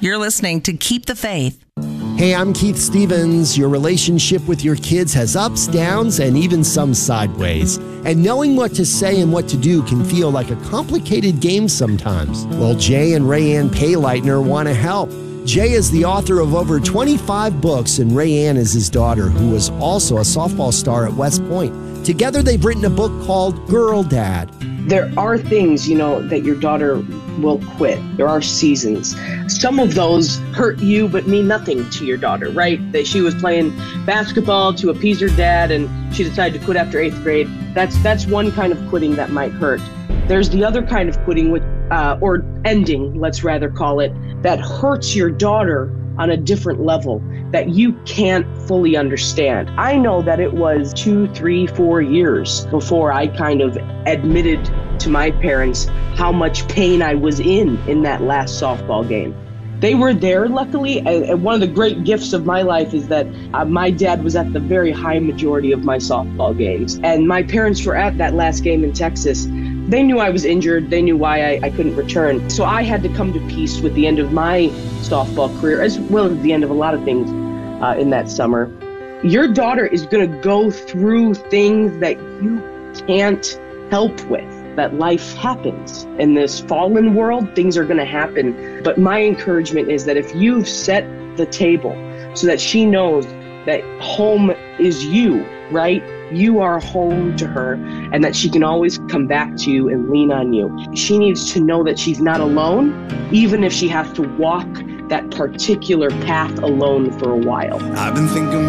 You're listening to Keep the Faith. Hey, I'm Keith Stevens. Your relationship with your kids has ups, downs, and even some sideways. And knowing what to say and what to do can feel like a complicated game sometimes. Well, Jay and Rayanne Payleitner want to help. Jay is the author of over 25 books, and Rayanne is his daughter, who was also a softball star at West Point. Together, they've written a book called Girl Dad. There are things, that your daughter will quit. There are seasons. Some of those hurt you but mean nothing to your daughter, right? That she was playing basketball to appease her dad and she decided to quit after 8th grade. That's one kind of quitting that might hurt. There's the other kind of quitting, or ending, let's rather call it, that hurts your daughter on a different level that you can't fully understand. I know that it was 2, 3, 4 years before I kind of admitted to my parents how much pain I was in that last softball game. They were there, luckily, and one of the great gifts of my life is that my dad was at the very high majority of my softball games. And my parents were at that last game in Texas. They knew I was injured. They knew why I couldn't return. So I had to come to peace with the end of my softball career, as well as the end of a lot of things in that summer. Your daughter is going to go through things that you can't help with. That life happens. In this fallen world, things are going to happen. But my encouragement is that if you've set the table so that she knows that home is you, right? You are home to her, and that she can always come back to you and lean on you. She needs to know that she's not alone, even if she has to walk that particular path alone for a while. I've been thinking